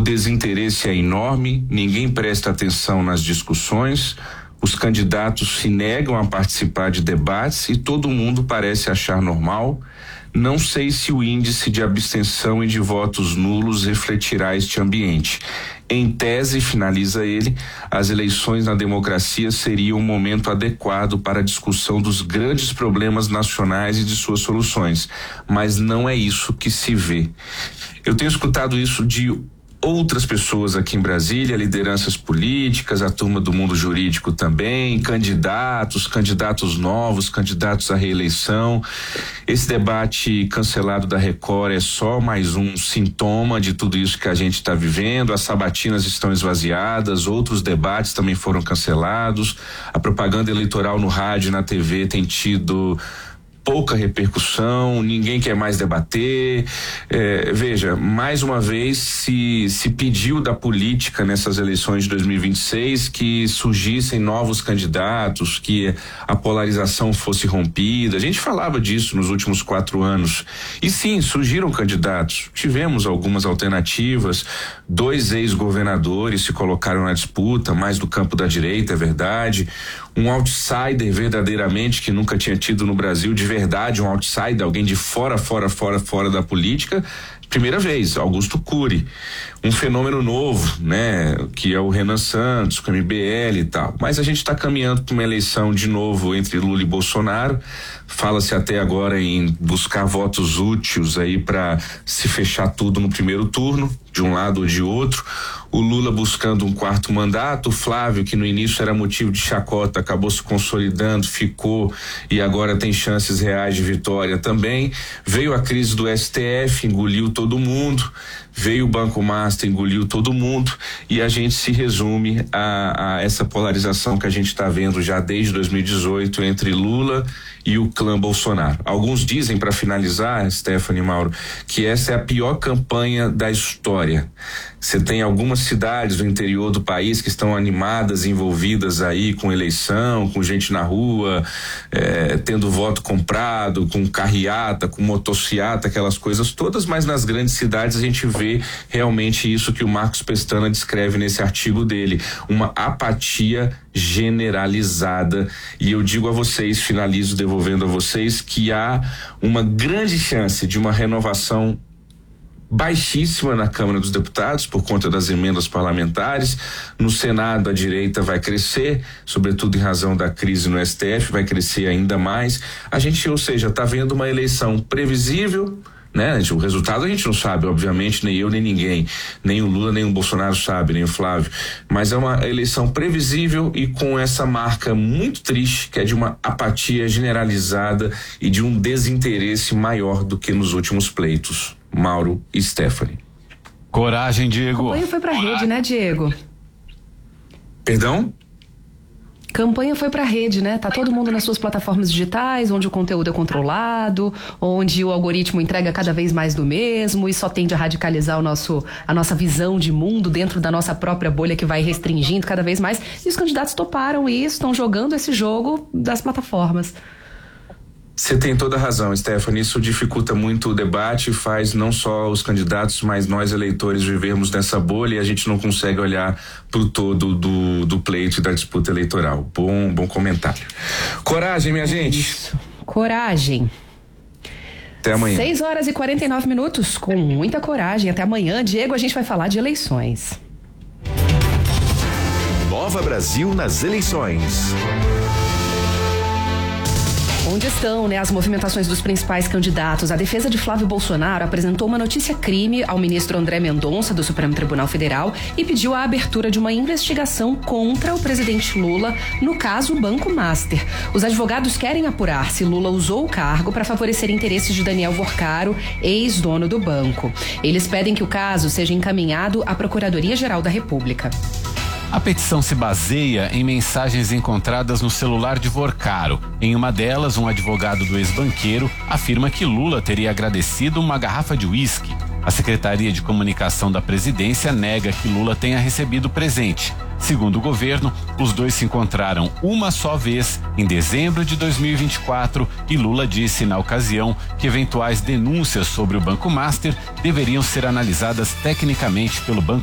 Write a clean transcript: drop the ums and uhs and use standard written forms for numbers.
desinteresse é enorme, ninguém presta atenção nas discussões, os candidatos se negam a participar de debates e todo mundo parece achar normal. Não sei se o índice de abstenção e de votos nulos refletirá este ambiente. Em tese, finaliza ele, as eleições na democracia seriam um momento adequado para a discussão dos grandes problemas nacionais e de suas soluções, mas não é isso que se vê. Eu tenho escutado isso de outras pessoas aqui em Brasília, lideranças políticas, a turma do mundo jurídico também, candidatos novos, candidatos à reeleição. Esse debate cancelado da Record é só mais um sintoma de tudo isso que a gente está vivendo. As sabatinas estão esvaziadas, outros debates também foram cancelados, a propaganda eleitoral no rádio e na TV tem tido pouca repercussão, ninguém quer mais debater. Veja, mais uma vez se pediu da política nessas eleições de 2026 que surgissem novos candidatos, que a polarização fosse rompida. A gente falava disso nos últimos 4 anos. E sim, surgiram candidatos. Tivemos algumas alternativas. 2 ex-governadores se colocaram na disputa, mais do campo da direita, é verdade. Um outsider verdadeiramente que nunca tinha tido no Brasil, de verdade, um outsider, alguém de fora da política, primeira vez, Augusto Cury. Um fenômeno novo, né? Que é o Renan Santos, com o MBL e tal. Mas a gente está caminhando para uma eleição de novo entre Lula e Bolsonaro. Fala-se até agora em buscar votos úteis aí para se fechar tudo no primeiro turno, de um lado ou de outro. O Lula buscando um 4º mandato, o Flávio, que no início era motivo de chacota, acabou se consolidando, ficou e agora tem chances reais de vitória também. Veio a crise do STF, engoliu todo mundo. Veio o Banco Master, engoliu todo mundo, e a gente se resume a essa polarização que a gente está vendo já desde 2018 entre Lula e o clã Bolsonaro. Alguns dizem, para finalizar, Stephanie e Mauro, que essa é a pior campanha da história. Você tem algumas cidades do interior do país que estão animadas, envolvidas aí com eleição, com gente na rua, tendo voto comprado, com carreata, com motociata, aquelas coisas todas, mas nas grandes cidades a gente vê realmente isso que o Marcos Pestana descreve nesse artigo dele, uma apatia generalizada. E eu digo a vocês, finalizo devolvendo a vocês, que há uma grande chance de uma renovação baixíssima na Câmara dos Deputados por conta das emendas parlamentares. No Senado a direita vai crescer, sobretudo em razão da crise no STF, vai crescer ainda mais. A gente, ou seja, está vendo uma eleição previsível, né? O resultado a gente não sabe, obviamente, nem eu nem ninguém, nem o Lula nem o Bolsonaro sabe, nem o Flávio, mas é uma eleição previsível e com essa marca muito triste, que é de uma apatia generalizada e de um desinteresse maior do que nos últimos pleitos. Mauro e Stephanie. Coragem, Diego. A campanha foi pra rede, né, Diego? Perdão? Campanha foi pra rede, né? Tá todo mundo nas suas plataformas digitais, onde o conteúdo é controlado, onde o algoritmo entrega cada vez mais do mesmo e só tende a radicalizar a nossa visão de mundo dentro da nossa própria bolha, que vai restringindo cada vez mais. E os candidatos toparam isso, estão jogando esse jogo das plataformas. Você tem toda a razão, Stephanie. Isso dificulta muito o debate, faz não só os candidatos, mas nós eleitores vivermos nessa bolha e a gente não consegue olhar pro todo do pleito e da disputa eleitoral. Bom comentário. Coragem, minha gente. Isso. Coragem. Até amanhã. 6h49, com muita coragem. Até amanhã, Diego, a gente vai falar de eleições. Nova Brasil nas eleições. Onde estão, as movimentações dos principais candidatos? A defesa de Flávio Bolsonaro apresentou uma notícia-crime ao ministro André Mendonça, do Supremo Tribunal Federal, e pediu a abertura de uma investigação contra o presidente Lula no caso Banco Master. Os advogados querem apurar se Lula usou o cargo para favorecer interesses de Daniel Vorcaro, ex-dono do banco. Eles pedem que o caso seja encaminhado à Procuradoria-Geral da República. A petição se baseia em mensagens encontradas no celular de Vorcaro. Em uma delas, um advogado do ex-banqueiro afirma que Lula teria agradecido uma garrafa de uísque. A Secretaria de Comunicação da Presidência nega que Lula tenha recebido o presente. Segundo o governo, os dois se encontraram uma só vez, em dezembro de 2024, e Lula disse na ocasião que eventuais denúncias sobre o Banco Master deveriam ser analisadas tecnicamente pelo Banco